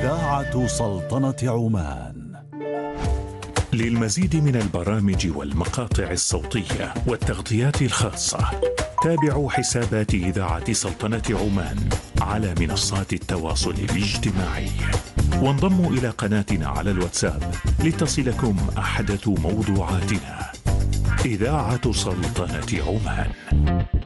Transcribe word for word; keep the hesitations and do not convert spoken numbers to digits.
إذاعة سلطنة عمان. للمزيد من البرامج والمقاطع الصوتية والتغطيات الخاصة تابعوا حسابات إذاعة سلطنة عمان على منصات التواصل الاجتماعي، وانضموا إلى قناتنا على الواتساب لتصلكم أحدث موضوعاتنا. إذاعة سلطنة عمان.